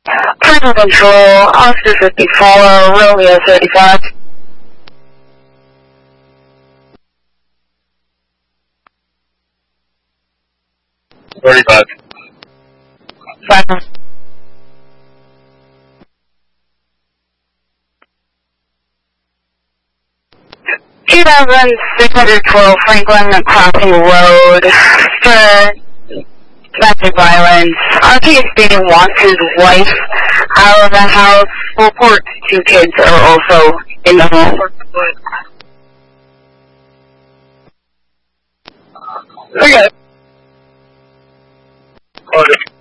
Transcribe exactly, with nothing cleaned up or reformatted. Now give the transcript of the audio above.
Final control, Oscar fifty-four, Romeo thirty-five. thirty-five. Final. two thousand six hundred twelve Franklin Crossing Road for domestic violence. R P is stating wants his wife out of the house. Report two kids are also in the home. Okay. Okay.